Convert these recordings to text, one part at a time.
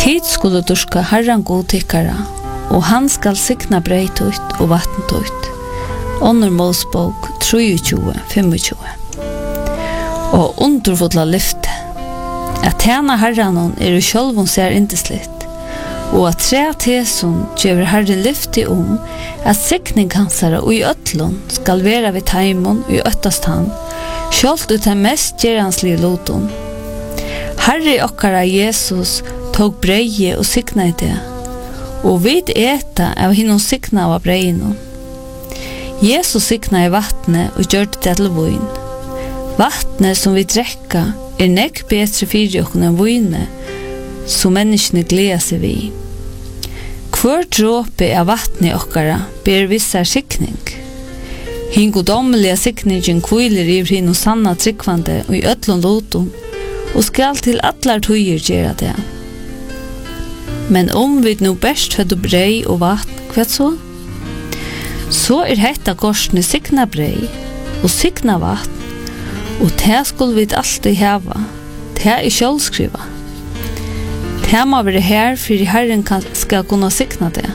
Tid skulle durska Herran god tykkara, og han skal sikna breit ut og vatten ut. Ånder Mosebok 23-25. Og underfotla lyfte. At tjena Herranon jo sjálvun ser indeslitt, og at tre teson gjør Herren lyfte at sikning hansara og i ötlun skal vera vid taimon og i öttastan, sjálft ut den mest geranslige loton. Herre okkara Jesus tog breie og sikna i det, og vid eta av hinnom sikna av breino. Jesus sikna i vattnet og gjør det til vin. Vattnet som vi drekka nekk betre fyrir okken enn vine, som menneskene gleder seg vi. Hver dråpe av vattnet okkara ber vissar sikning. Hin godommelige sikningen kviler i hinn og sanna tryggvande og i ötlun loton, og skal til allar tøyer gjera det. Men vi nu best høyde brei og vatn, hva så? Så hetta korsne sikna brei og sikna vatn, og det skulle vi alltid heva, det sjálvskriva. Det må være her, for Herren skal kunne sikna det.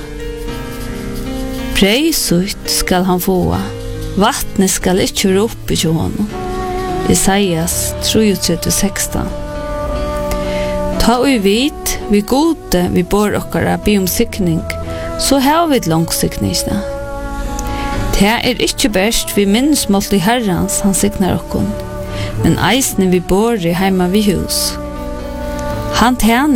Brei sutt skal han få, vattnet skal ikke være oppe til honom. Isaias 33:16. Ta og vit, vi gode, vi bor okkara be sikning, så har vi langsikningene. Det ikke best vi minnesmålt i Herrens, han siknar okkon, men eisne vi bor i heima vi hus. Han tjener